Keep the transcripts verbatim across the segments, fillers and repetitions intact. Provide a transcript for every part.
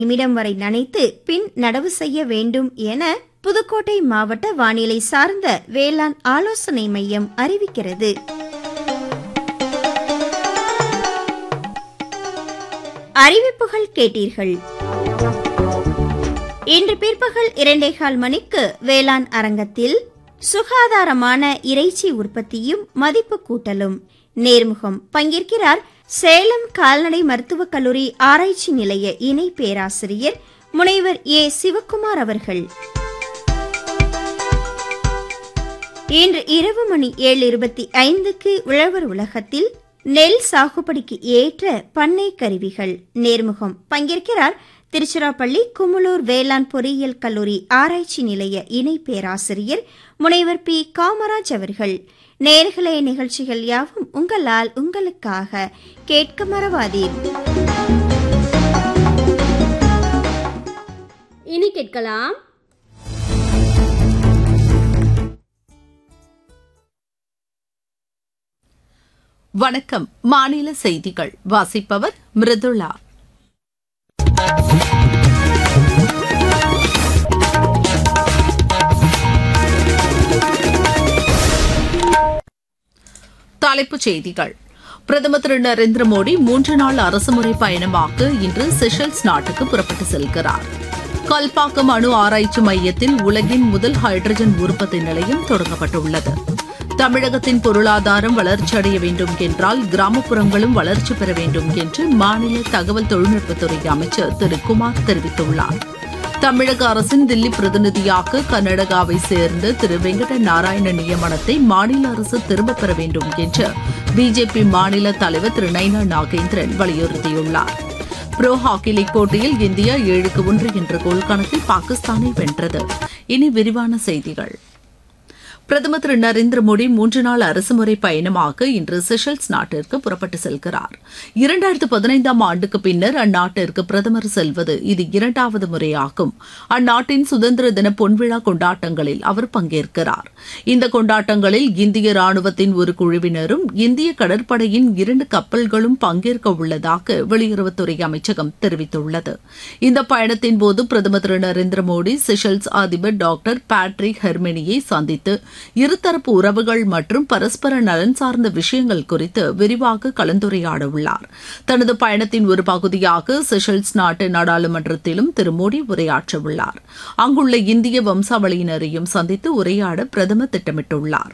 நிமிடம் வரை நனைத்து பின் நடவு செய்ய வேண்டும் என புதுக்கோட்டை மாவட்ட வானிலை சார்ந்த வேளாண் ஆலோசனை மையம் அறிவிக்கிறது. அறிவிப்புகள் கேட்டீர்கள். இன்று பிற்பகல் இரண்டேகால் மணிக்கு வேளாண் அரங்கத்தில் சுகாதாரமான இறைச்சி உற்பத்தியும் மதிப்பு கூட்டலும் நேர்முகம் பங்கேற்கிறார் சேலம் கால்நடை மருத்துவக் கல்லூரி ஆராய்ச்சி நிலைய இணை பேராசிரியர் முனைவர் ஏ சிவக்குமார் அவர்கள். இன்று இரவு மணி ஏழு இருபத்தி ஐந்துக்கு உழவர் உலகத்தில் நெல் சாகுபடிக்கு ஏற்ற பண்ணை கருவிகள் நேர்முகம் பங்கேற்கிறார் திருச்சிராப்பள்ளி குமுளூர் வேளாண் பொறியியல் கல்லூரி ஆராய்ச்சி நிலைய இணை பேராசிரியர் முனைவர் பி காமராஜ் அவர்கள். நேர்களே, நிகழ்ச்சிகள் யாவும் உங்களால் உங்களுக்காக கேட்க மறவாதீர். இனி கேட்கலாம் வணக்கம். மாநில செய்திகள் வாசிப்பவர் மிருதுளா. தலைப்புச் செய்திகள். பிரதமர் திரு நரேந்திர மோடி மூன்று நாள் அரசுமுறை பயணமாக இன்று செஷல்ஸ் நாட்டுக்கு புறப்பட்டு செல்கிறார். கல்பாக்கம் அணு ஆராய்ச்சி மையத்தில் உலகின் முதல் ஹைட்ரஜன் உற்பத்தி நிலையம் தொடங்கப்பட்டுள்ளது. தமிழகத்தின் பொருளாதாரம் வளர்ச்சியடைய வேண்டும் என்றால் கிராமப்புறங்களும் வளர்ச்சி பெற வேண்டும் என்று மாநில தகவல் தொழில்நுட்பத்துறை அமைச்சர் திரு குமார் தெரிவித்துள்ளார். தமிழக அரசின் தில்லி பிரதிநிதியாக கர்நாடகாவை சேர்ந்த திரு வெங்கட நாராயண நியமனத்தை மாநில அரசு திரும்பப் பெற வேண்டும் என்று பிஜேபி மாநில தலைவர் திரு நைனா நாகேந்திரன் வலியுறுத்தியுள்ளார். புரோ ஹாக்கி லீக் போட்டியில் இந்தியா ஏழுக்கு ஒன்று என்ற கோல் கணக்கில் பாகிஸ்தானை வென்றது. இனி விரிவான செய்திகள். பிரதமர் திரு நரேந்திர மோடி மூன்று நாள் அரசுமுறை பயணமாக இன்று செஷல்ஸ் நாட்டிற்கு புறப்பட்டு செல்கிறார். இரண்டாயிரத்து பதினைந்தாம் ஆண்டுக்கு பின்னர் அந்நாட்டிற்கு பிரதமர் செல்வது இது இரண்டாவது முறையாகும். அந்நாட்டின் சுதந்திர தின பொன்விழா கொண்டாட்டங்களில் அவர் பங்கேற்கிறார். இந்த கொண்டாட்டங்களில் இந்திய ராணுவத்தின் ஒரு குழுவினரும் இந்திய கடற்படையின் இரண்டு கப்பல்களும் பங்கேற்க உள்ளதாக வெளியுறவுத்துறை அமைச்சகம் தெரிவித்துள்ளது. இந்த பயணத்தின்போது பிரதமர் திரு நரேந்திர மோடி செஷல்ஸ் அதிபர் டாக்டர் பேட்ரிக் ஹெர்மெனியை சந்தித்து இருதரப்பு உறவுகள் மற்றும் பரஸ்பர நலன் சார்ந்த விஷயங்கள் குறித்து விரிவாக கலந்துரையாட உள்ளார். தனது பயணத்தின் ஒரு பகுதியாக செஷல்ஸ் நாட்டு நாடாளுமன்றத்திலும் திரு மோடி உரையாற்ற உள்ளார். அங்குள்ள இந்திய வம்சாவளியினரையும் சந்தித்து உரையாட பிரதமர் திட்டமிட்டுள்ளார்.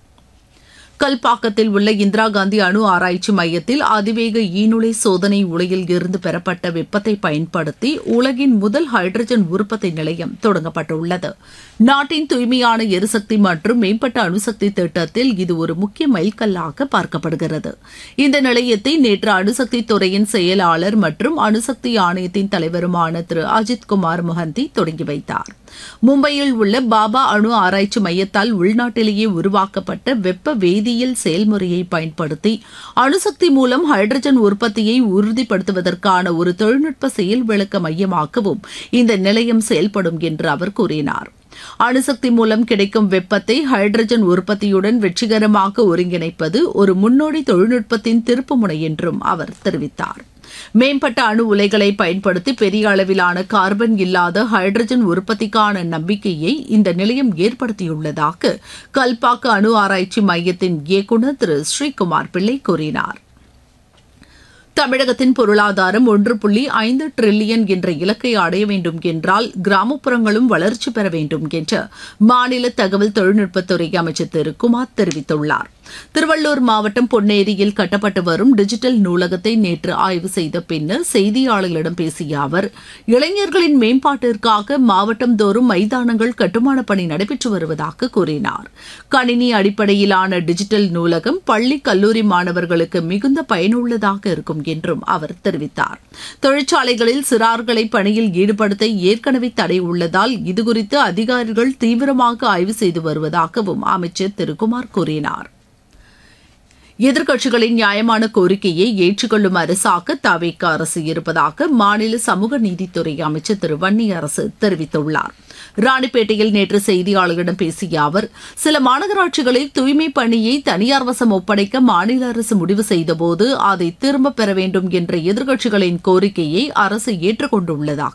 கல்பாக்கத்தில் உள்ள இந்திரா காந்தி அணு ஆராய்ச்சி மையத்தில் அதிவேக ஈநுழை சோதனை உலையில் இருந்து பெறப்பட்ட வெப்பத்தை பயன்படுத்தி உலகின் முதல் ஹைட்ரஜன் உற்பத்தி நிலையம் தொடங்கப்பட்டுள்ளது. நாட்டின் தூய்மையான எரிசக்தி மற்றும் மேம்பட்ட அணுசக்தி திட்டத்தில் இது ஒரு முக்கிய மைல்கல்லாக பார்க்கப்படுகிறது. இந்த நிலையத்தை நேற்று அணுசக்தி துறையின் செயலாளர் மற்றும் அணுசக்தி ஆணையத்தின் தலைவருமான திரு அஜித் குமார் மொஹந்தி தொடங்கி வைத்தார். மும்பையில் உள்ள பாபா அணு ஆராய்ச்சி மையத்தால் உள்நாட்டிலேயே உருவாக்கப்பட்ட வெப்ப வேதியியல் செயல்முறையை பயன்படுத்தி அணுசக்தி மூலம் ஹைட்ரஜன் உற்பத்தியை உறுதிப்படுத்துவதற்கான ஒரு தொழில்நுட்ப செயல் விளக்க மையமாகவும் இந்த நிலையம் செயல்படும் என்று அவர் கூறினார். அணுசக்தி மூலம் கிடைக்கும் வெப்பத்தை ஹைட்ரஜன் உற்பத்தியுடன் வெற்றிகரமாக ஒருங்கிணைப்பது ஒரு முன்னோடி தொழில்நுட்பத்தின் திருப்புமுனை என்றும் அவர் தெரிவித்தார். மேம்பட்ட அணு உலைகளை பயன்படுத்தி பெரிய அளவிலான கார்பன் இல்லாத ஹைட்ரஜன் உற்பத்திக்கான நம்பிக்கையை இந்த நிலையம் ஏற்படுத்தியுள்ளதாக கல்பாக்க அணு ஆராய்ச்சி மையத்தின் இயக்குநர் திரு ஸ்ரீகுமார் பிள்ளை கூறினார். தமிழகத்தின் பொருளாதாரம் ஒன்று புள்ளி ஐந்து டிரில்லியன் என்ற இலக்கை அடைய வேண்டும் என்றால் கிராமப்புறங்களும் வளர்ச்சி பெற வேண்டும் என்று மாநில தகவல் தொழில்நுட்பத்துறை அமைச்சர் திரு குமார் தெரிவித்துள்ளார். திருவள்ளூர் மாவட்டம் பொன்னேரியில் கட்டப்பட்டு வரும் டிஜிட்டல் நூலகத்தை நேற்று ஆய்வு செய்த பின்னர் செய்தியாளர்களிடம் பேசிய அவர், இளைஞர்களின் மேம்பாட்டிற்காக மாவட்டந்தோறும் மைதானங்கள் கட்டுமான பணி நடைபெற்று வருவதாக கூறினார். கணினி அடிப்படையிலான டிஜிட்டல் நூலகம் பள்ளி கல்லூரி மாணவர்களுக்கு மிகுந்த பயனுள்ளதாக இருக்கும் என்றும் அவர் தெரிவித்தார். தொழிற்சாலைகளில் சிறார்களை பணியில் ஈடுபடுத்த ஏற்கனவே தடை உள்ளதால் இதுகுறித்து அதிகாரிகள் தீவிரமாக ஆய்வு செய்து வருவதாகவும் அமைச்சர் திரு குமார் கூறினார். எதிர்க்கட்சிகளின் நியாயமான கோரிக்கையை ஏற்றுக்கொள்ளும் அரசாக தவிக அரசு இருப்பதாக மாநில சமூக நீதித்துறை அமைச்சர் திரு வன்னியரசு தெரிவித்துள்ளார். ராணிப்பேட்டையில் நேற்று செய்தியாளர்களிடம் பேசிய அவர், சில மாநகராட்சிகளில் தூய்மை பணியை தனியார் வசம் ஒப்படைக்க மாநில அரசு முடிவு செய்தபோது அதை திரும்பப் பெற வேண்டும் என்ற எதிர்க்கட்சிகளின் கோரிக்கையை அரசு ஏற்றுக்கொண்டுள்ளதாக